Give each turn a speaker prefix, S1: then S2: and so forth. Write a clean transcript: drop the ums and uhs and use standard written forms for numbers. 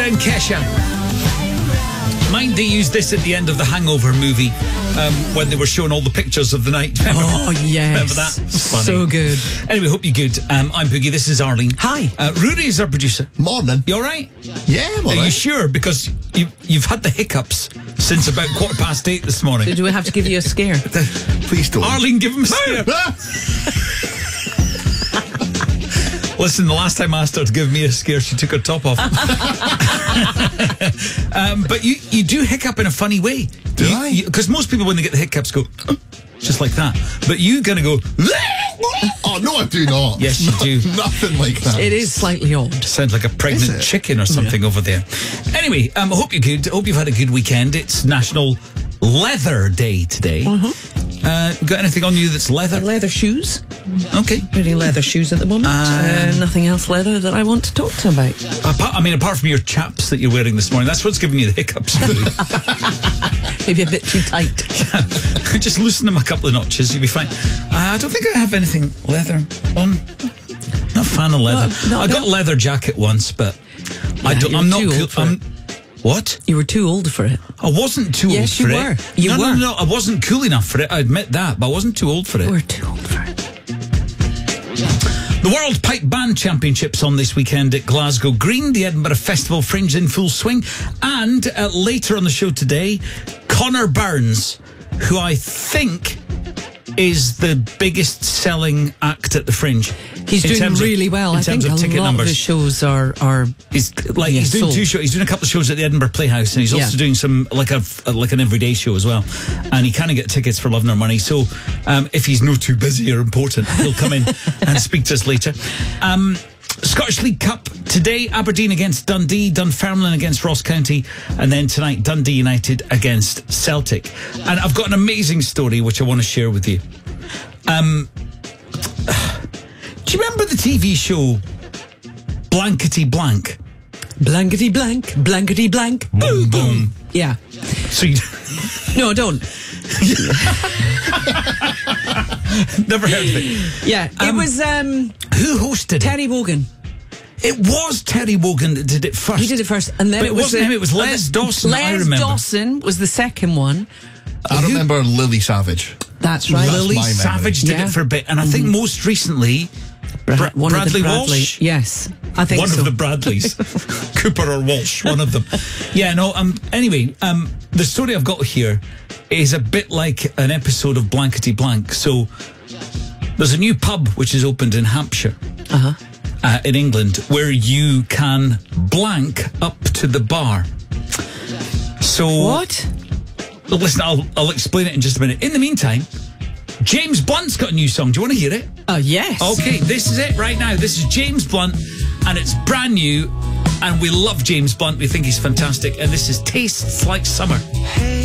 S1: Jada and Kesha. Mind they used this at the end of the Hangover movie when they were showing all the pictures of the night.
S2: Oh, yes.
S1: Remember that? It's funny.
S2: So good.
S1: Anyway, hope you're good. I'm Boogie. This is Arlene.
S2: Hi.
S1: Rudy is our producer.
S3: Morning.
S1: You all right?
S3: Yeah, I'm all
S1: Are you
S3: right.
S1: sure? Because you've had the hiccups since about 8:15 this morning.
S2: Do we have to give you a scare?
S3: Please don't.
S1: Arlene, give him a scare. Listen, the last time I asked her to give me a scare, she took her top off. But you do hiccup in a funny way.
S3: Do I?
S1: Because most people, when they get the hiccups, go just like that. But you going to go...
S3: Oh, no, I do not.
S1: Yes, you do.
S3: Nothing like that.
S2: It is slightly odd.
S1: Sounds like a pregnant chicken or something over there. Anyway, I hope you're good. I hope you've had a good weekend. It's National Leather Day today. Got anything on you that's leather?
S2: Leather shoes.
S1: Okay.
S2: Wearing leather shoes at the moment. Nothing else leather that I want to talk to about.
S1: Apart from your chaps that you're wearing this morning, that's what's giving you the hiccups.
S2: Maybe a bit too tight.
S1: Just loosen them a couple of notches, you'll be fine. I don't think I have anything leather on. Not a fan of leather. I got a leather jacket once, but I'm not cool. What?
S2: You were too old for it.
S1: I wasn't too old for it.
S2: Yes, you were.
S1: No, I wasn't cool enough for it. I admit that, but I wasn't too old for it.
S2: You were too old for it.
S1: The World Pipe Band Championships on this weekend at Glasgow Green. The Edinburgh Festival Fringe in full swing. And later on the show today, Connor Burns, who I think is the biggest selling act at the Fringe.
S2: He's doing really well. I think a lot of his shows are
S1: he's doing
S2: sold.
S1: 2 shows. He's doing a couple of shows at the Edinburgh Playhouse, and he's also doing some like an everyday show as well. And he can't get tickets for love nor money. So if he's not too busy or important, he'll come in and speak to us later. Scottish League Cup today, Aberdeen against Dundee, Dunfermline against Ross County, and then tonight Dundee United against Celtic. And I've got an amazing story which I want to share with you. Do you remember the TV show Blankety Blank?
S2: Blankety blank, blankety blank, boom boom. Yeah.
S1: So you
S2: No, don't.
S1: never heard of it.
S2: Yeah, it was
S1: Who hosted
S2: Terry Wogan.
S1: it? It was Terry Wogan that did it first.
S2: He did it first, and then
S1: But it wasn't him. It was Les Dawson. I remember.
S2: Les Dawson was the second one.
S3: I remember Lily Savage.
S2: That's right.
S1: Lily
S3: my memory.
S1: Savage did it for a bit, and I think most recently
S2: One of
S1: Bradley
S2: the
S1: Walsh.
S2: Yes, I think
S1: One
S2: so.
S1: of the Bradleys, Cooper or Walsh, one of them. Yeah, no. Anyway, the story I've got here is a bit like an episode of Blankety Blank. So there's a new pub which has opened in Hampshire, in England, where you can blank up to the bar. So
S2: What?
S1: Well, listen, I'll explain it in just a minute. In the meantime, James Blunt's got a new song. Do you want to hear it?
S2: Oh, yes.
S1: Okay, this is it right now. This is James Blunt, and it's brand new, and we love James Blunt. We think he's fantastic, and this is Tastes Like Summer.
S4: Hey.